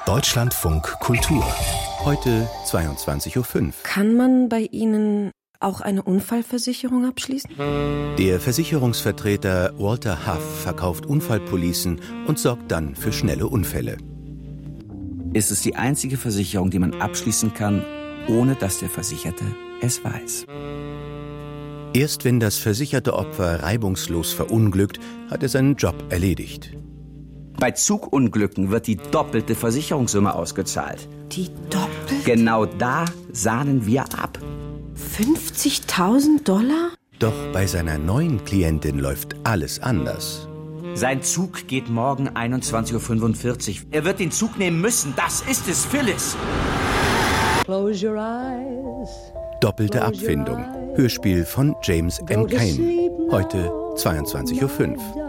Deutschlandfunk Kultur. Heute 22:05 Uhr. Kann man bei Ihnen auch eine Unfallversicherung abschließen? Der Versicherungsvertreter Walter Huff verkauft Unfallpolicen und sorgt dann für schnelle Unfälle. Es ist die einzige Versicherung, die man abschließen kann, ohne dass der Versicherte es weiß. Erst wenn das versicherte Opfer reibungslos verunglückt, hat er seinen Job erledigt. Bei Zugunglücken wird die doppelte Versicherungssumme ausgezahlt. Die doppelte? Genau da sahnen wir ab. 50.000 $? Doch bei seiner neuen Klientin läuft alles anders. Sein Zug geht morgen 21:45 Uhr. Er wird den Zug nehmen müssen. Das ist es, Phyllis. Close your eyes. Doppelte Abfindung. Hörspiel von James M. Cain. Heute 22:05 Uhr.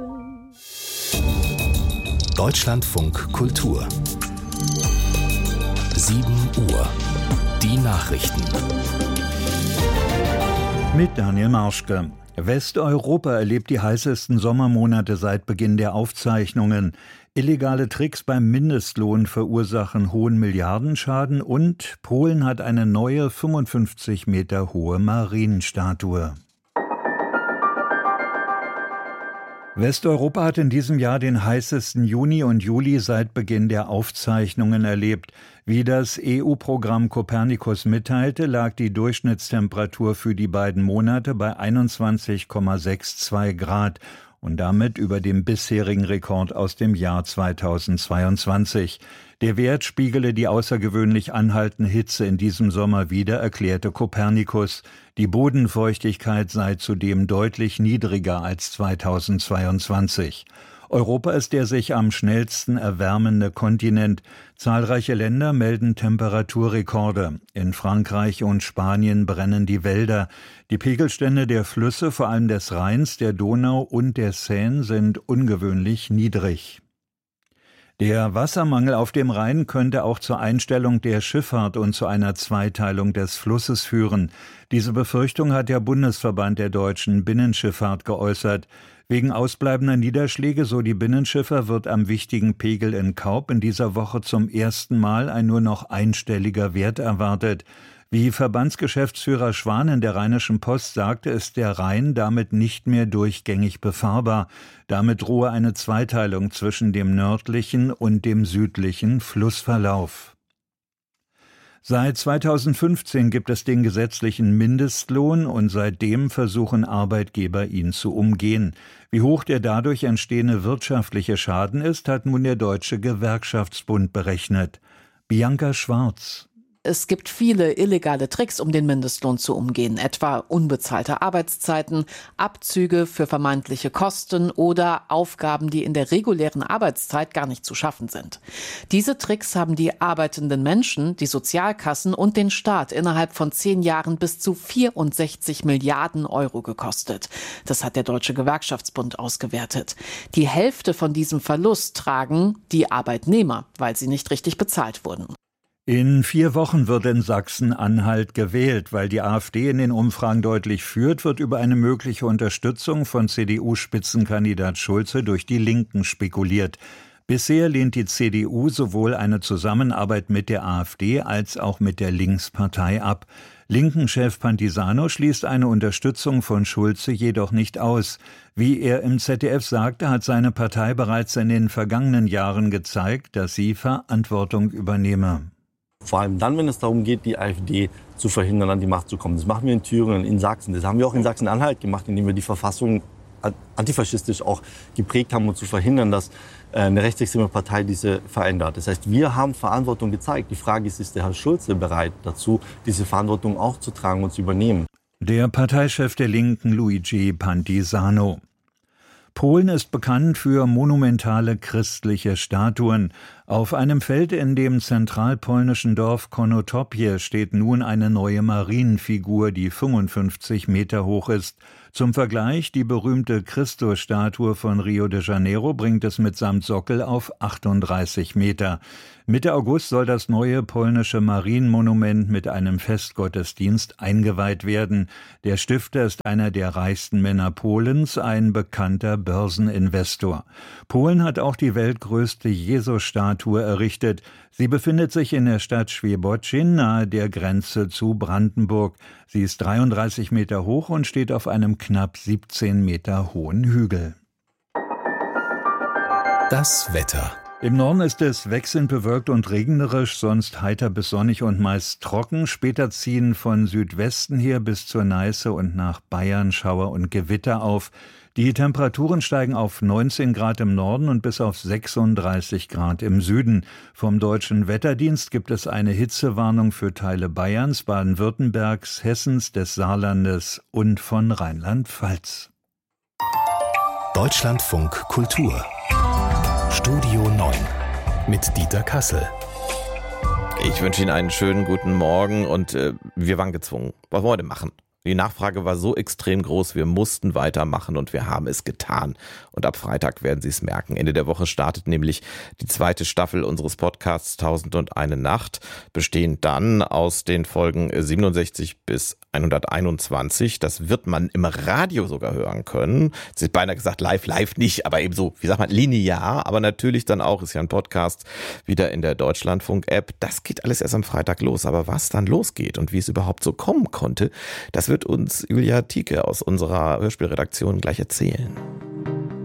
Deutschlandfunk Kultur. 7 Uhr. Die Nachrichten. Mit Daniel Marschke. Westeuropa erlebt die heißesten Sommermonate seit Beginn der Aufzeichnungen. Illegale Tricks beim Mindestlohn verursachen hohen Milliardenschaden und Polen hat eine neue 55 Meter hohe Marienstatue. Westeuropa hat in diesem Jahr den heißesten Juni und Juli seit Beginn der Aufzeichnungen erlebt. Wie das EU-Programm Copernicus mitteilte, lag die Durchschnittstemperatur für die beiden Monate bei 21,62 Grad und damit über dem bisherigen Rekord aus dem Jahr 2022. Der Wert spiegele die außergewöhnlich anhaltende Hitze in diesem Sommer wider, erklärte Copernicus. Die Bodenfeuchtigkeit sei zudem deutlich niedriger als 2022. Europa ist der sich am schnellsten erwärmende Kontinent. Zahlreiche Länder melden Temperaturrekorde. In Frankreich und Spanien brennen die Wälder. Die Pegelstände der Flüsse, vor allem des Rheins, der Donau und der Seine, sind ungewöhnlich niedrig. Der Wassermangel auf dem Rhein könnte auch zur Einstellung der Schifffahrt und zu einer Zweiteilung des Flusses führen. Diese Befürchtung hat der Bundesverband der deutschen Binnenschifffahrt geäußert. Wegen ausbleibender Niederschläge, so die Binnenschiffer, wird am wichtigen Pegel in Kaub in dieser Woche zum ersten Mal ein nur noch einstelliger Wert erwartet. Wie Verbandsgeschäftsführer Schwan in der Rheinischen Post sagte, ist der Rhein damit nicht mehr durchgängig befahrbar. Damit drohe eine Zweiteilung zwischen dem nördlichen und dem südlichen Flussverlauf. Seit 2015 gibt es den gesetzlichen Mindestlohn und seitdem versuchen Arbeitgeber, ihn zu umgehen. Wie hoch der dadurch entstehende wirtschaftliche Schaden ist, hat nun der Deutsche Gewerkschaftsbund berechnet. Bianca Schwarz. Es gibt viele illegale Tricks, um den Mindestlohn zu umgehen, etwa unbezahlte Arbeitszeiten, Abzüge für vermeintliche Kosten oder Aufgaben, die in der regulären Arbeitszeit gar nicht zu schaffen sind. Diese Tricks haben die arbeitenden Menschen, die Sozialkassen und den Staat innerhalb von 10 Jahren bis zu 64 Milliarden Euro gekostet. Das hat der Deutsche Gewerkschaftsbund ausgewertet. Die Hälfte von diesem Verlust tragen die Arbeitnehmer, weil sie nicht richtig bezahlt wurden. In 4 Wochen wird in Sachsen-Anhalt gewählt. Weil die AfD in den Umfragen deutlich führt, wird über eine mögliche Unterstützung von CDU-Spitzenkandidat Schulze durch die Linken spekuliert. Bisher lehnt die CDU sowohl eine Zusammenarbeit mit der AfD als auch mit der Linkspartei ab. Linken-Chef Pantisano schließt eine Unterstützung von Schulze jedoch nicht aus. Wie er im ZDF sagte, hat seine Partei bereits in den vergangenen Jahren gezeigt, dass sie Verantwortung übernehme. Vor allem dann, wenn es darum geht, die AfD zu verhindern, an die Macht zu kommen. Das machen wir in Thüringen, in Sachsen. Das haben wir auch in Sachsen-Anhalt gemacht, indem wir die Verfassung antifaschistisch auch geprägt haben, um zu verhindern, dass eine rechtsextreme Partei diese verändert. Das heißt, wir haben Verantwortung gezeigt. Die Frage ist der Herr Schulze bereit dazu, diese Verantwortung auch zu tragen und zu übernehmen? Der Parteichef der Linken, Luigi Pantisano. Polen ist bekannt für monumentale christliche Statuen. Auf einem Feld in dem zentralpolnischen Dorf Konotopie steht nun eine neue Marienfigur, die 55 Meter hoch ist. Zum Vergleich, die berühmte Christusstatue von Rio de Janeiro bringt es mitsamt Sockel auf 38 Meter. Mitte August soll das neue polnische Marienmonument mit einem Festgottesdienst eingeweiht werden. Der Stifter ist einer der reichsten Männer Polens, ein bekannter Börseninvestor. Polen hat auch die weltgrößte Jesus-Statue errichtet. Sie befindet sich in der Stadt Świebodzin nahe der Grenze zu Brandenburg. Sie ist 33 Meter hoch und steht auf einem knapp 17 Meter hohen Hügel. Das Wetter. Im Norden ist es wechselnd bewölkt und regnerisch, sonst heiter bis sonnig und meist trocken. Später ziehen von Südwesten her bis zur Neiße und nach Bayern Schauer und Gewitter auf. Die Temperaturen steigen auf 19 Grad im Norden und bis auf 36 Grad im Süden. Vom Deutschen Wetterdienst gibt es eine Hitzewarnung für Teile Bayerns, Baden-Württembergs, Hessens, des Saarlandes und von Rheinland-Pfalz. Deutschlandfunk Kultur. Studio 9 mit Dieter Kassel. Ich wünsche Ihnen einen schönen guten Morgen und wir waren gezwungen. Was wollen wir denn machen? Die Nachfrage war so extrem groß, wir mussten weitermachen und wir haben es getan. Und ab Freitag werden Sie es merken. Ende der Woche startet nämlich die zweite Staffel unseres Podcasts 1001 Nacht, bestehend dann aus den Folgen 67 bis 121. Das wird man im Radio sogar hören können. Sie hat beinahe gesagt live nicht, aber eben so, wie sagt man, linear. Aber natürlich dann auch, ist ja ein Podcast, wieder in der Deutschlandfunk-App. Das geht alles erst am Freitag los. Aber was dann losgeht und wie es überhaupt so kommen konnte, das wird uns Julia Tieke aus unserer Hörspielredaktion gleich erzählen.